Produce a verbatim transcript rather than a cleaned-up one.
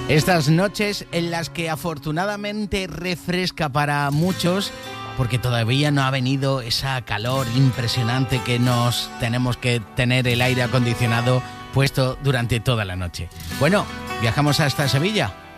Estas noches en las que afortunadamente refresca para muchos, porque todavía no ha venido esa calor impresionante que nos tenemos que tener el aire acondicionado puesto durante toda la noche. Bueno, viajamos hasta Sevilla.